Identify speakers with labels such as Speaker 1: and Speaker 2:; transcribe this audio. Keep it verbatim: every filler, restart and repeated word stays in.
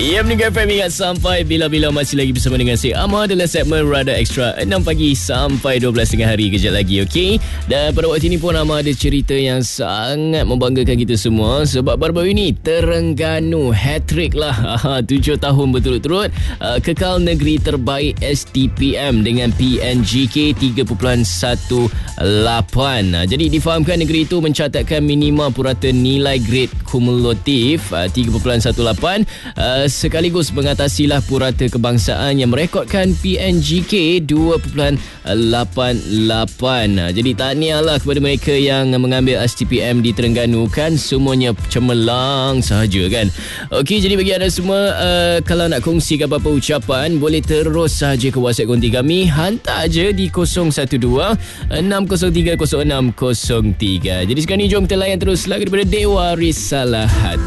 Speaker 1: Ya, meninggal F M ingat sampai bila-bila masih lagi bersama dengan saya Amar dalam segmen Radar Extra enam pagi sampai dua belas tengah hari kejap lagi, okey? Dan pada waktu ini pun Amar ada cerita yang sangat membanggakan kita semua sebab baru-baru ini Terengganu hat-trick lah. tujuh tahun berturut-turut uh, kekal negeri terbaik S T P M dengan P N G K tiga perpuluhan satu lapan. Jadi difahamkan negeri itu mencatatkan minima purata nilai grade kumulatif uh, tiga perpuluhan satu lapan uh, sekaligus mengatasilah purata kebangsaan yang merekodkan P N G K dua perpuluhan lapan lapan. Jadi tahniahlah kepada mereka yang mengambil S T P M di Terengganu, kan semuanya cemerlang sahaja kan. Okey, jadi bagi anda semua uh, kalau nak kongsikan apa-apa ucapan boleh terus sahaja ke WhatsApp konti kami, hantar je di kosong satu dua enam kosong tiga kosong enam kosong tiga. Jadi sekarang ni jom kita layan terus lagu daripada Dewa Risalahat.